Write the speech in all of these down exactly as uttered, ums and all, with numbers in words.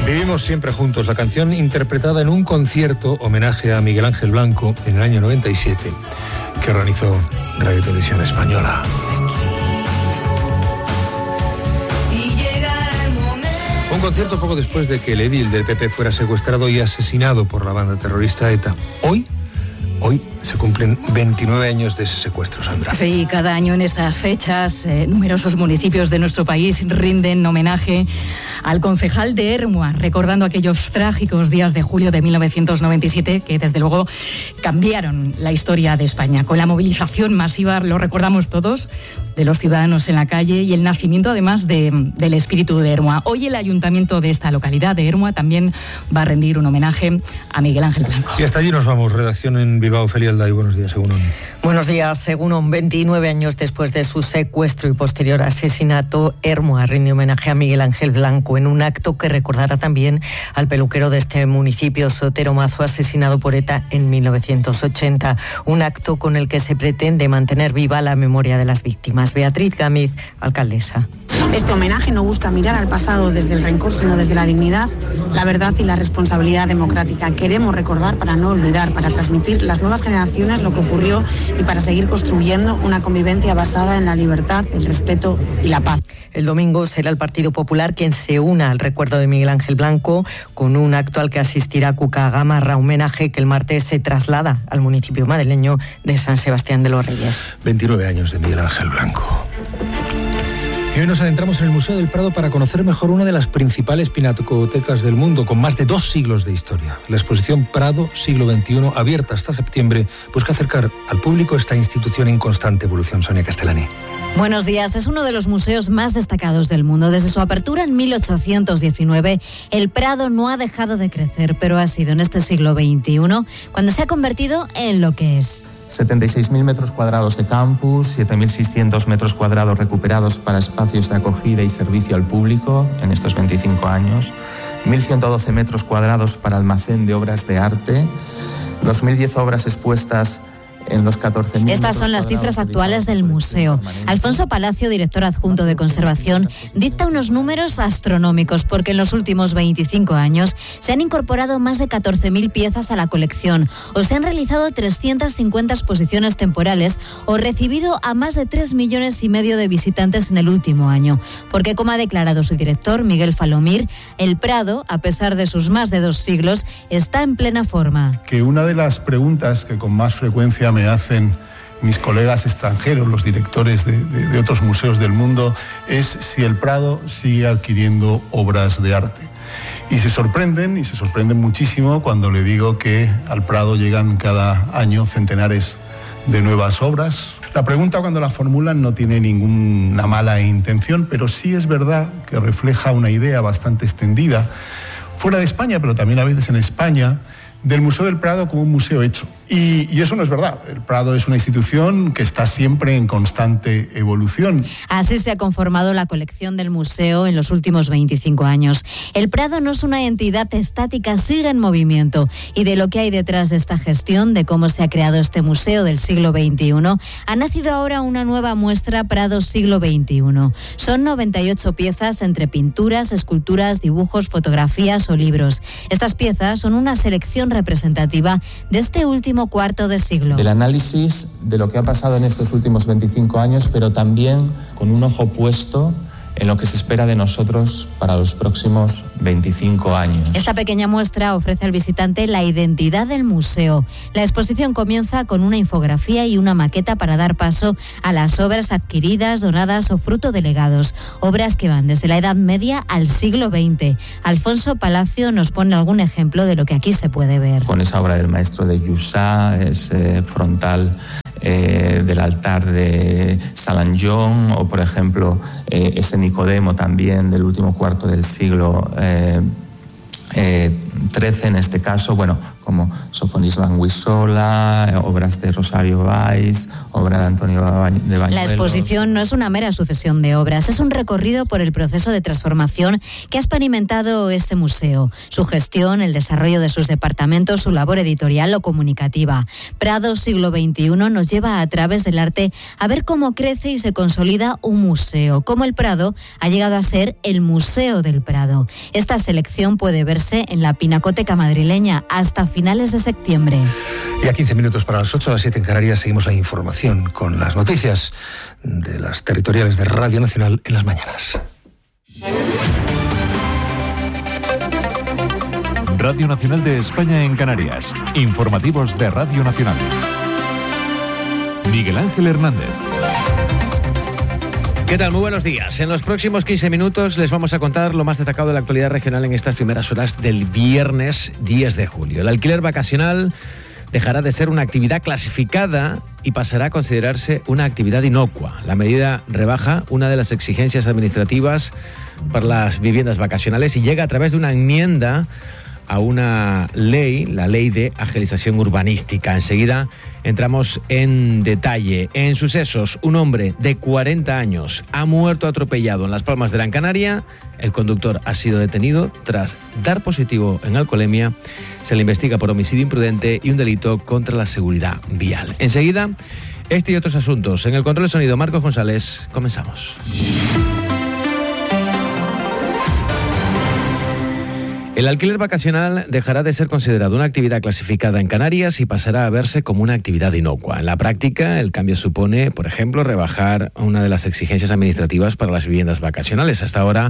Vivimos siempre juntos, la canción interpretada en un concierto homenaje a Miguel Ángel Blanco en el año noventa y siete, que organizó Radio Televisión Española. Un concierto poco después de que el edil del P P fuera secuestrado y asesinado por la banda terrorista ETA. Hoy, hoy se cumplen veintinueve años de ese secuestro, Sandra. Sí, cada año en estas fechas, eh, numerosos municipios de nuestro país rinden homenaje al concejal de Ermua, recordando aquellos trágicos días de julio de mil novecientos noventa y siete que desde luego cambiaron la historia de España. Con la movilización masiva, lo recordamos todos, de los ciudadanos en la calle y el nacimiento además de, del espíritu de Ermua. Hoy el ayuntamiento de esta localidad de Ermua también va a rendir un homenaje a Miguel Ángel Blanco. Y hasta allí nos vamos. Redacción en Bilbao, Feli Alday. Buenos días, Egunon. Buenos días, Egunon. veintinueve años después de su secuestro y posterior asesinato, Ermua rinde homenaje a Miguel Ángel Blanco en un acto que recordará también al peluquero de este municipio, Sotero Mazo, asesinado por ETA en mil novecientos ochenta. Un acto con el que se pretende mantener viva la memoria de las víctimas. Beatriz Gámez, alcaldesa. Este homenaje no busca mirar al pasado desde el rencor, sino desde la dignidad, la verdad y la responsabilidad democrática. Queremos recordar para no olvidar, para transmitir a las nuevas generaciones lo que ocurrió y para seguir construyendo una convivencia basada en la libertad, el respeto y la paz. El domingo será el Partido Popular quien se una al recuerdo de Miguel Ángel Blanco con un acto al que asistirá Cuca Gamarra, homenaje que el martes se traslada al municipio madrileño de San Sebastián de los Reyes. veintinueve años de Miguel Ángel Blanco. Y hoy nos adentramos en el Museo del Prado para conocer mejor una de las principales pinacotecas del mundo, con más de dos siglos de historia. La exposición Prado, siglo veintiuno, abierta hasta septiembre, busca acercar al público esta institución en constante evolución. Sonia Castellani. Buenos días. Es uno de los museos más destacados del mundo. Desde su apertura en mil ochocientos diecinueve, el Prado no ha dejado de crecer, pero ha sido en este siglo veintiuno cuando se ha convertido en lo que es. setenta y seis mil metros cuadrados de campus, siete mil seiscientos metros cuadrados recuperados para espacios de acogida y servicio al público en estos veinticinco años, mil ciento doce metros cuadrados para almacén de obras de arte, dos mil diez obras expuestas en los catorce mil. Estas son las cifras actuales del museo. Alfonso Palacio, director adjunto de conservación, dicta unos números astronómicos porque en los últimos veinticinco años se han incorporado más de catorce mil piezas a la colección o se han realizado trescientas cincuenta exposiciones temporales o recibido a más de tres millones y medio de visitantes en el último año. Porque, como ha declarado su director, Miguel Falomir, el Prado, a pesar de sus más de dos siglos, está en plena forma. Que una de las preguntas que con más frecuencia me hacen mis colegas extranjeros, los directores de, de, de otros museos del mundo, es si el Prado sigue adquiriendo obras de arte. Y se sorprenden, y se sorprenden muchísimo cuando le digo que al Prado llegan cada año centenares de nuevas obras. La pregunta, cuando la formulan, no tiene ninguna mala intención, pero sí es verdad que refleja una idea bastante extendida, fuera de España, pero también a veces en España, del Museo del Prado como un museo hecho. Y, y eso no es verdad. El Prado es una institución que está siempre en constante evolución. Así se ha conformado la colección del museo en los últimos veinticinco años. El Prado no es una entidad estática, sigue en movimiento. Y de lo que hay detrás de esta gestión, de cómo se ha creado este museo del siglo veintiuno, ha nacido ahora una nueva muestra Prado siglo veintiuno. Son noventa y ocho piezas entre pinturas, esculturas, dibujos, fotografías o libros. Estas piezas son una selección representativa de este último cuarto de siglo. Del análisis de lo que ha pasado en estos últimos veinticinco años, pero también con un ojo puesto en lo que se espera de nosotros para los próximos veinticinco años. Esta pequeña muestra ofrece al visitante la identidad del museo. La exposición comienza con una infografía y una maqueta para dar paso a las obras adquiridas, donadas o fruto de legados. Obras que van desde la Edad Media al siglo veinte. Alfonso Palacio nos pone algún ejemplo de lo que aquí se puede ver. Con esa obra del maestro de Jussá, ese frontal Eh, del altar de Salanjón, o por ejemplo eh, ese Nicodemo también del último cuarto del siglo eh, eh, trece en este caso, bueno, como Sofonis Languisola, obras de Rosario Valls, obra de Antonio de Bañuelos. La exposición no es una mera sucesión de obras, es un recorrido por el proceso de transformación que ha experimentado este museo, su gestión, el desarrollo de sus departamentos, su labor editorial o comunicativa. Prado siglo veintiuno nos lleva a través del arte a ver cómo crece y se consolida un museo, cómo el Prado ha llegado a ser el Museo del Prado. Esta selección puede verse en la Pinacoteca madrileña hasta finales de septiembre. Y a quince minutos para las ocho, a las siete en Canarias, seguimos la información con las noticias de las territoriales de Radio Nacional en las mañanas. Radio Nacional de España en Canarias. Informativos de Radio Nacional. Miguel Ángel Hernández. ¿Qué tal? Muy buenos días. En los próximos quince minutos les vamos a contar lo más destacado de la actualidad regional en estas primeras horas del viernes diez de julio. El alquiler vacacional dejará de ser una actividad clasificada y pasará a considerarse una actividad inocua. La medida rebaja una de las exigencias administrativas para las viviendas vacacionales y llega a través de una enmienda a una ley, la Ley de Agilización Urbanística. Enseguida entramos en detalle. En sucesos, un hombre de cuarenta años ha muerto atropellado en Las Palmas de Gran Canaria. El conductor ha sido detenido tras dar positivo en alcoholemia. Se le investiga por homicidio imprudente y un delito contra la seguridad vial. Enseguida, este y otros asuntos. En el control de sonido, Marcos González. Comenzamos. El alquiler vacacional dejará de ser considerado una actividad clasificada en Canarias y pasará a verse como una actividad inocua. En la práctica, el cambio supone, por ejemplo, rebajar una de las exigencias administrativas para las viviendas vacacionales. Hasta ahora,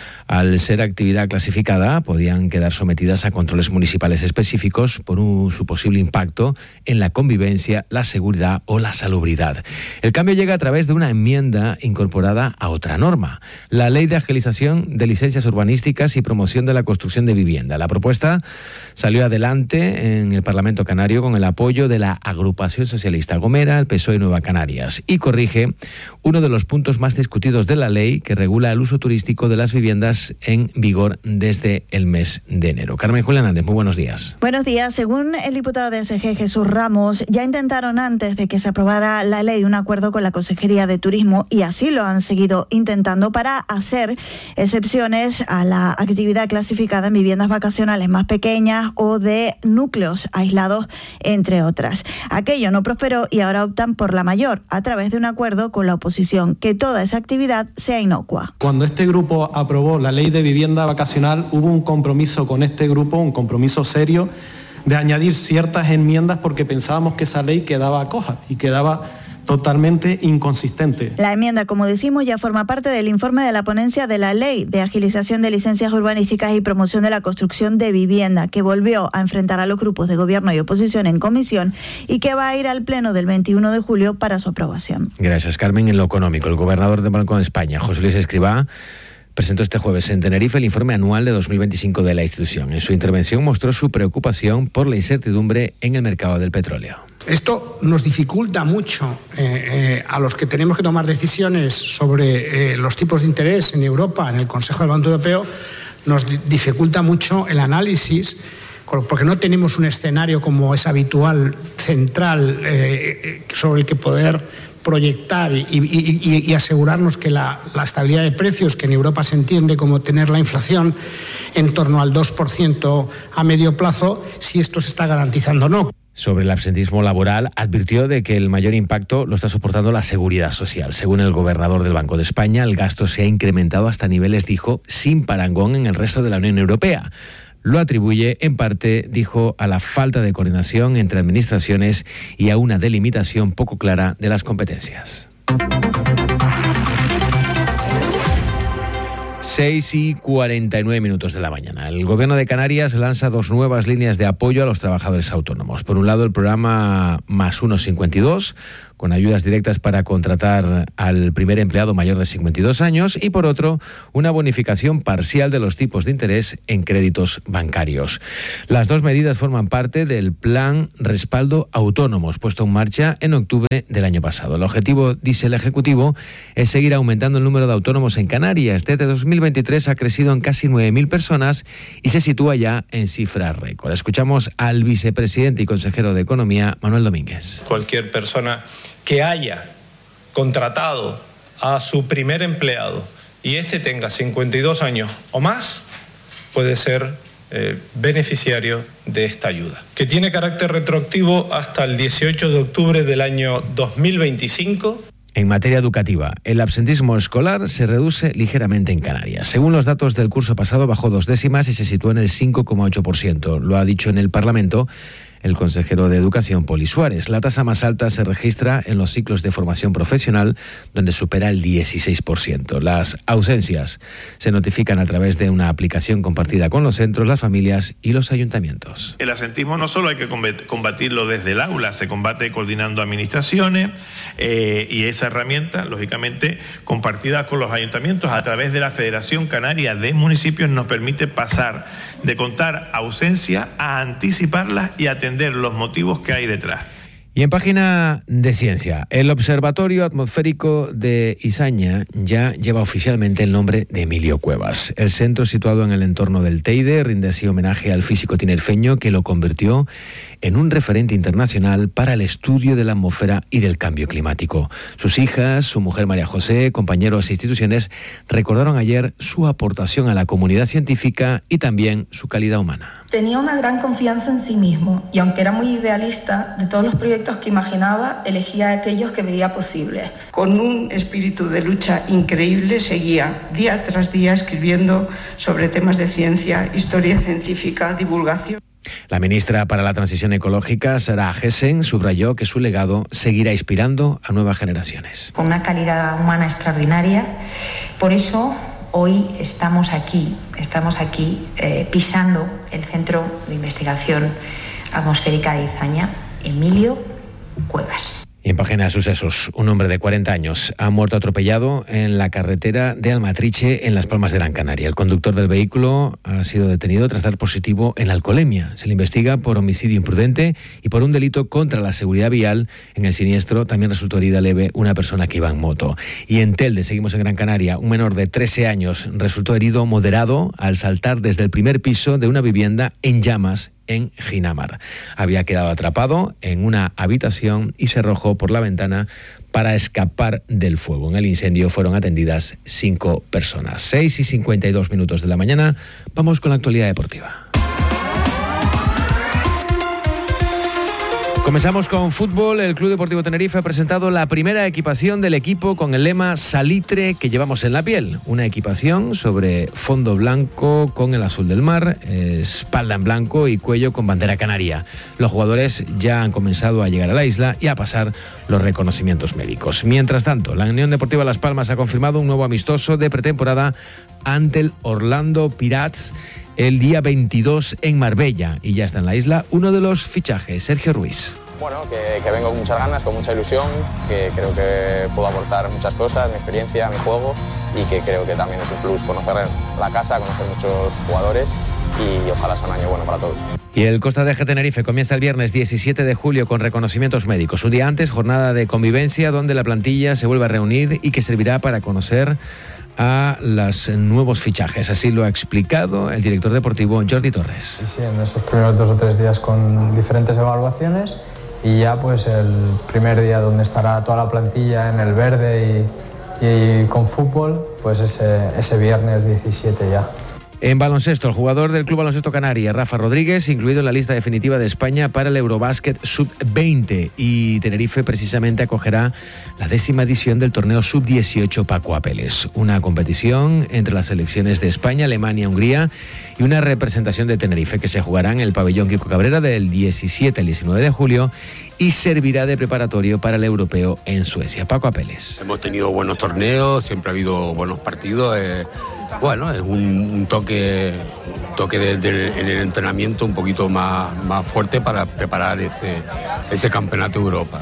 al ser actividad clasificada, podían quedar sometidas a controles municipales específicos por un, su posible impacto en la convivencia, la seguridad o la salubridad. El cambio llega a través de una enmienda incorporada a otra norma, la Ley de Agilización de Licencias Urbanísticas y Promoción de la Construcción de Vivienda. La propuesta salió adelante en el Parlamento Canario con el apoyo de la Agrupación Socialista Gomera, el P S O E y Nueva Canarias, y corrige uno de los puntos más discutidos de la ley que regula el uso turístico de las viviendas en vigor desde el mes de enero. Carmen Julián Hernández, muy buenos días. Buenos días. Según el diputado de S G, Jesús Ramos, ya intentaron antes de que se aprobara la ley un acuerdo con la Consejería de Turismo y así lo han seguido intentando para hacer excepciones a la actividad clasificada en viviendas vacacionales más pequeñas o de núcleos aislados, entre otras. Aquello no prosperó y ahora optan por la mayor, a través de un acuerdo con la oposición, que toda esa actividad sea inocua. Cuando este grupo aprobó la ley de vivienda vacacional, hubo un compromiso con este grupo, un compromiso serio, de añadir ciertas enmiendas porque pensábamos que esa ley quedaba coja y quedaba totalmente inconsistente. La enmienda, como decimos, ya forma parte del informe de la ponencia de la Ley de Agilización de Licencias Urbanísticas y Promoción de la Construcción de Vivienda, que volvió a enfrentar a los grupos de gobierno y oposición en comisión y que va a ir al pleno del veintiuno de julio para su aprobación. Gracias, Carmen. En lo económico, el gobernador de Banco de España, José Luis Escrivá, presentó este jueves en Tenerife el informe anual de dos mil veinticinco de la institución. En su intervención mostró su preocupación por la incertidumbre en el mercado del petróleo. Esto nos dificulta mucho eh, eh, a los que tenemos que tomar decisiones sobre eh, los tipos de interés en Europa, en el Consejo del Banco Europeo, nos dificulta mucho el análisis, porque no tenemos un escenario como es habitual, central, eh, sobre el que poder proyectar y, y, y, y asegurarnos que la, la estabilidad de precios, que en Europa se entiende como tener la inflación en torno al dos por ciento a medio plazo, si esto se está garantizando o no. Sobre el absentismo laboral, advirtió de que el mayor impacto lo está soportando la seguridad social. Según el gobernador del Banco de España, el gasto se ha incrementado hasta niveles, dijo, sin parangón en el resto de la Unión Europea. Lo atribuye, en parte, dijo, a la falta de coordinación entre administraciones y a una delimitación poco clara de las competencias. seis y cuarenta y nueve minutos de la mañana. El Gobierno de Canarias lanza dos nuevas líneas de apoyo a los trabajadores autónomos. Por un lado, el programa Más uno cincuenta y dos, con ayudas directas para contratar al primer empleado mayor de cincuenta y dos años y, por otro, una bonificación parcial de los tipos de interés en créditos bancarios. Las dos medidas forman parte del Plan Respaldo Autónomos, puesto en marcha en octubre del año pasado. El objetivo, dice el Ejecutivo, es seguir aumentando el número de autónomos en Canarias. Desde dos mil veintitrés ha crecido en casi nueve mil personas y se sitúa ya en cifras récord. Escuchamos al vicepresidente y consejero de Economía, Manuel Domínguez. Cualquier persona que haya contratado a su primer empleado y este tenga cincuenta y dos años o más, puede ser eh, beneficiario de esta ayuda, que tiene carácter retroactivo hasta el dieciocho de octubre del año dos mil veinticinco. En materia educativa, el absentismo escolar se reduce ligeramente en Canarias. Según los datos del curso pasado, bajó dos décimas y se sitúa en el cinco coma ocho por ciento. Lo ha dicho en el Parlamento el consejero de Educación, Poli Suárez. La tasa más alta se registra en los ciclos de formación profesional, donde supera el dieciséis por ciento. Las ausencias se notifican a través de una aplicación compartida con los centros, las familias y los ayuntamientos. El absentismo no solo hay que combatirlo desde el aula, se combate coordinando administraciones eh, y esa herramienta, lógicamente, compartida con los ayuntamientos a través de la Federación Canaria de Municipios, nos permite pasar de contar ausencia a anticiparlas y atender los motivos que hay detrás. Y en página de ciencia, el Observatorio Atmosférico de Izaña ya lleva oficialmente el nombre de Emilio Cuevas. El centro, situado en el entorno del Teide, rinde así homenaje al físico tinerfeño que lo convirtió en un referente internacional para el estudio de la atmósfera y del cambio climático. Sus hijas, su mujer María José, compañeros e instituciones recordaron ayer su aportación a la comunidad científica y también su calidad humana. Tenía una gran confianza en sí mismo y aunque era muy idealista, de todos los proyectos que imaginaba, elegía aquellos que veía posibles. Con un espíritu de lucha increíble seguía día tras día escribiendo sobre temas de ciencia, historia científica, divulgación. La ministra para la Transición Ecológica, Sara Agesen, subrayó que su legado seguirá inspirando a nuevas generaciones. Con una calidad humana extraordinaria, por eso hoy estamos aquí, estamos aquí eh, pisando el Centro de Investigación Atmosférica de Izaña, Emilio Cuevas. Y en página de sucesos, un hombre de cuarenta años ha muerto atropellado en la carretera de Almatriche, en Las Palmas de Gran Canaria. El conductor del vehículo ha sido detenido tras dar positivo en alcoholemia. Se le investiga por homicidio imprudente y por un delito contra la seguridad vial. En el siniestro también resultó herida leve una persona que iba en moto. Y en Telde, seguimos en Gran Canaria, un menor de trece años resultó herido moderado al saltar desde el primer piso de una vivienda en llamas en Ginamar. Había quedado atrapado en una habitación y se arrojó por la ventana para escapar del fuego. En el incendio fueron atendidas cinco personas. seis y cincuenta y dos minutos de la mañana. Vamos con la actualidad deportiva. Comenzamos con fútbol. El Club Deportivo Tenerife ha presentado la primera equipación del equipo con el lema Salitre que llevamos en la piel. Una equipación sobre fondo blanco con el azul del mar, espalda en blanco y cuello con bandera canaria. Los jugadores ya han comenzado a llegar a la isla y a pasar los reconocimientos médicos. Mientras tanto, la Unión Deportiva Las Palmas ha confirmado un nuevo amistoso de pretemporada ante el Orlando Pirates el día veintidós en Marbella, y ya está en la isla uno de los fichajes, Sergio Ruiz. Bueno, que, que vengo con muchas ganas, con mucha ilusión, que creo que puedo aportar muchas cosas, mi experiencia, mi juego, y que creo que también es un plus conocer la casa, conocer muchos jugadores y ojalá sea un año bueno para todos. Y el Costa de Eje Tenerife comienza el viernes diecisiete de julio con reconocimientos médicos. Un día antes, jornada de convivencia donde la plantilla se vuelve a reunir y que servirá para conocer a los nuevos fichajes. Así lo ha explicado el director deportivo Jordi Torres. Sí, sí, en esos primeros dos o tres días con diferentes evaluaciones y ya pues el primer día donde estará toda la plantilla en el verde y, y con fútbol, pues ese, ese viernes diecisiete ya. En baloncesto, el jugador del Club Baloncesto Canarias, Rafa Rodríguez, incluido en la lista definitiva de España para el Eurobásquet sub veinte, y Tenerife precisamente acogerá la décima edición del torneo sub dieciocho Paco Apeles, una competición entre las selecciones de España, Alemania, Hungría y una representación de Tenerife que se jugará en el pabellón Kiko Cabrera del diecisiete al diecinueve de julio y servirá de preparatorio para el europeo en Suecia. Paco Apeles. Hemos tenido buenos torneos, siempre ha habido buenos partidos. Eh, bueno, es un, un toque, un toque de, de, en el entrenamiento un poquito más, más fuerte para preparar ese, ese campeonato de Europa, ¿no?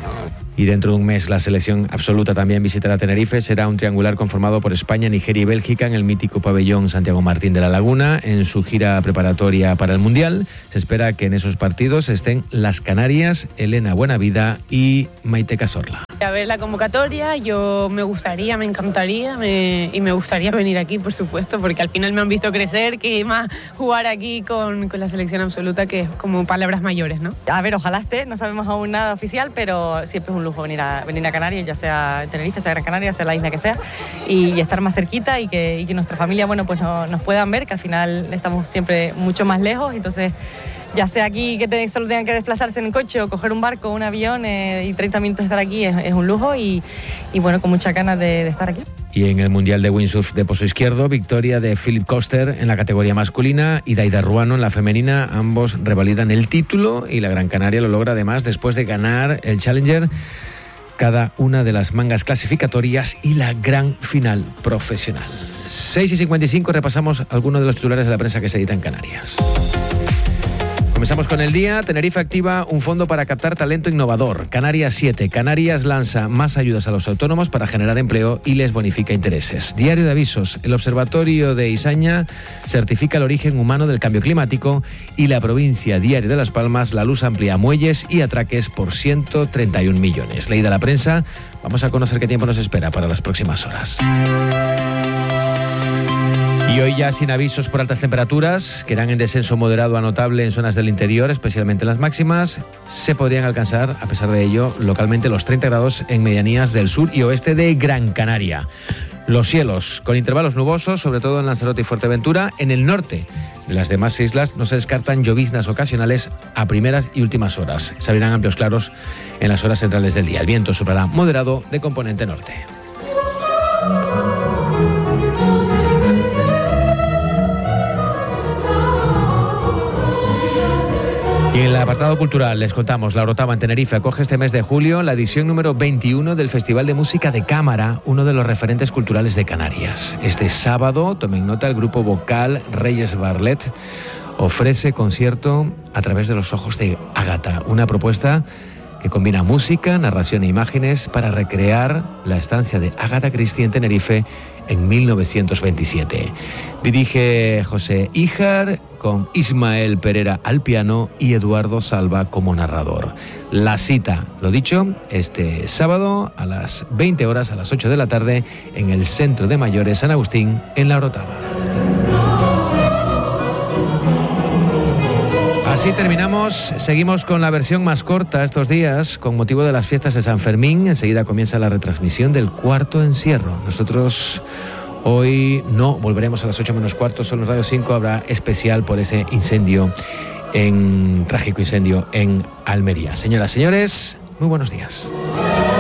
Y dentro de un mes la selección absoluta también visitará Tenerife. Será un triangular conformado por España, Nigeria y Bélgica en el mítico pabellón Santiago Martín de la Laguna. En su gira preparatoria para el Mundial se espera que en esos partidos estén las Canarias, Elena Buenavida y Maite Cazorla. A ver la convocatoria, yo me gustaría, me encantaría me, y me gustaría venir aquí, por supuesto, porque al final me han visto crecer, que más jugar aquí con, con la selección absoluta, que es como palabras mayores, ¿no? A ver, ojalá esté, no sabemos aún nada oficial, pero siempre es un lujo venir a, venir a Canarias, ya sea Tenerife, sea Gran Canaria, sea la isla que sea, y, y estar más cerquita y que, y que nuestra familia, bueno, pues no, nos puedan ver, que al final estamos siempre mucho más lejos, entonces ya sea aquí que te, solo tengan que desplazarse en coche o coger un barco o un avión eh, y treinta minutos de estar aquí es, es un lujo y, y bueno, con muchas ganas de, de estar aquí. Y en el Mundial de Windsurf de Pozo Izquierdo, victoria de Philip Koster en la categoría masculina y Daida Ruano en la femenina. Ambos revalidan el título y la Gran Canaria lo logra además después de ganar el Challenger, cada una de las mangas clasificatorias y la gran final profesional. seis y cincuenta y cinco, repasamos algunos de los titulares de la prensa que se edita en Canarias. Comenzamos con el día. Tenerife activa un fondo para captar talento innovador. Canarias siete. Canarias lanza más ayudas a los autónomos para generar empleo y les bonifica intereses. Diario de avisos. El Observatorio de Izaña certifica el origen humano del cambio climático y la provincia Diario de Las Palmas, La Luz amplía muelles y atraques por ciento treinta y un millones. Leída la prensa, vamos a conocer qué tiempo nos espera para las próximas horas. Y hoy ya sin avisos por altas temperaturas, que irán en descenso moderado a notable en zonas del interior, especialmente las máximas. Se podrían alcanzar, a pesar de ello, localmente los treinta grados en medianías del sur y oeste de Gran Canaria. Los cielos, con intervalos nubosos, sobre todo en Lanzarote y Fuerteventura. En el norte de las demás islas no se descartan lloviznas ocasionales a primeras y últimas horas. Se abrirán amplios claros en las horas centrales del día. El viento soplará moderado de componente norte. Y en el apartado cultural les contamos, La Orotava en Tenerife acoge este mes de julio la edición número veintiuno del Festival de Música de Cámara, uno de los referentes culturales de Canarias. Este sábado, tomen nota, el grupo vocal Reyes Barlet ofrece concierto a través de los ojos de Ágata, una propuesta que combina música, narración e imágenes para recrear la estancia de Agatha Christie en Tenerife en mil novecientos veintisiete. Dirige José Híjar, con Ismael Pereira al piano y Eduardo Salva como narrador. La cita, lo dicho, este sábado a las veinte horas, a las ocho de la tarde, en el Centro de Mayores San Agustín, en La Orotava. Así terminamos, seguimos con la versión más corta estos días, con motivo de las fiestas de San Fermín. Enseguida comienza la retransmisión del cuarto encierro. Nosotros hoy no volveremos a las ocho menos cuarto, solo en Radio cinco habrá especial por ese incendio, en trágico incendio en Almería. Señoras, señores, muy buenos días.